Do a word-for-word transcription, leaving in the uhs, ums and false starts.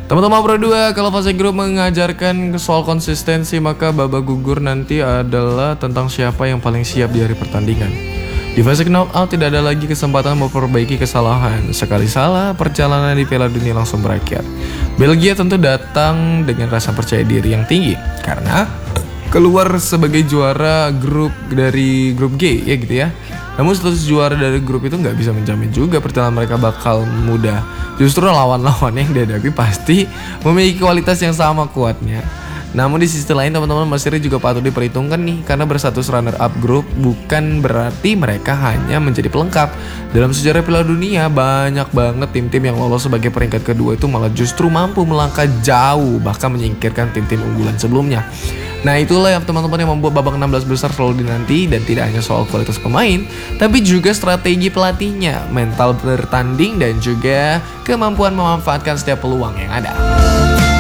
Teman-teman Pro dua, kalau fase grup mengajarkan soal konsistensi, maka babak gugur nanti adalah tentang siapa yang paling siap di hari pertandingan. Di fase knockout tidak ada lagi kesempatan memperbaiki kesalahan. Sekali salah, perjalanan di Piala Dunia langsung berakhir. Belgia tentu datang dengan rasa percaya diri yang tinggi karena keluar sebagai juara grup dari grup G ya gitu ya. Namun status juara dari grup itu nggak bisa menjamin juga perjalanan mereka bakal mudah. Justru lawan-lawan yang dihadapi pasti memiliki kualitas yang sama kuatnya. Namun di sisi lain teman-teman Mesir juga patut diperhitungkan nih, karena berstatus runner up grup bukan berarti mereka hanya menjadi pelengkap. Dalam sejarah Piala Dunia banyak banget tim-tim yang lolos sebagai peringkat kedua itu malah justru mampu melangkah jauh, bahkan menyingkirkan tim-tim unggulan sebelumnya. Nah itulah yang teman-teman yang membuat babak enam belas besar selalu dinanti, dan tidak hanya soal kualitas pemain, tapi juga strategi pelatihnya, mental bertanding, dan juga kemampuan memanfaatkan setiap peluang yang ada.